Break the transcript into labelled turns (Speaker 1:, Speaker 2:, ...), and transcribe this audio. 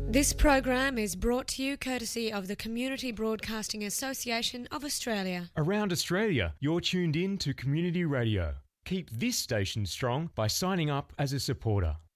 Speaker 1: This program is brought to you courtesy of the Community Broadcasting Association of Australia.
Speaker 2: Around Australia, you're tuned in to Community Radio. Keep this station strong by signing up as a supporter.